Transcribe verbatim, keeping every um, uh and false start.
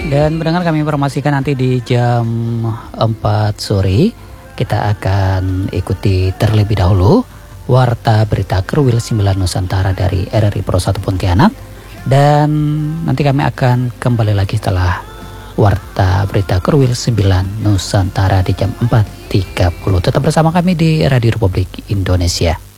Dan mendengar kami informasikan nanti di jam empat sore kita akan ikuti terlebih dahulu Warta Berita Kerwil sembilan Nusantara dari R R I Pro satu Pontianak. Dan nanti kami akan kembali lagi setelah Warta Berita Kerwil sembilan Nusantara di jam empat tiga puluh. Tetap bersama kami di Radio Republik Indonesia.